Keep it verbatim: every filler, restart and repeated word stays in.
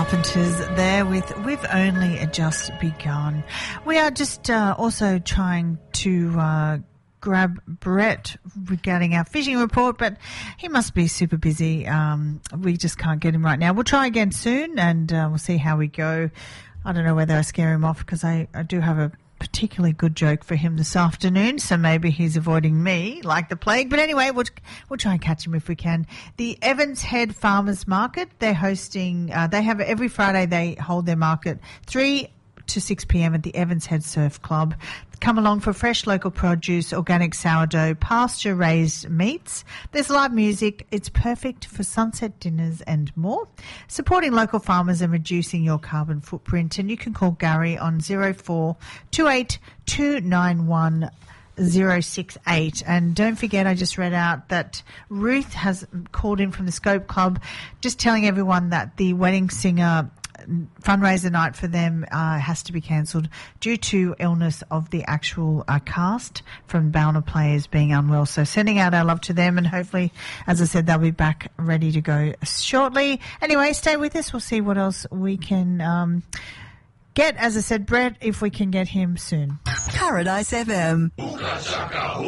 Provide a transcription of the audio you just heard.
Carpenters there with We've Only Just Begun. We are just uh, also trying to uh, grab Brett regarding our fishing report, but he must be super busy. Um, we just can't get him right now. We'll try again soon, and uh, we'll see how we go. I don't know whether I scare him off because I, I do have a particularly good joke for him this afternoon, so maybe he's avoiding me like the plague. But anyway, we'll, we'll try and catch him if we can. The Evans Head Farmers Market, they're hosting, uh, they have every Friday they hold their market three to six p.m. at the Evans Head Surf Club. Come along for fresh local produce, organic sourdough, pasture-raised meats. There's live music. It's perfect for sunset dinners and more. Supporting local farmers and reducing your carbon footprint. And you can call Gary on zero four two eight two nine one zero six eight. And don't forget, I just read out that Ruth has called in from the Scope Club, just telling everyone that the wedding singer fundraiser night for them uh, has to be cancelled due to illness of the actual uh, cast from Bowner players being unwell. So sending out our love to them, and hopefully, as I said, they'll be back ready to go shortly. Anyway, stay with us. We'll see what else we can um, get. As I said, Brett, if we can get him soon. Paradise F M.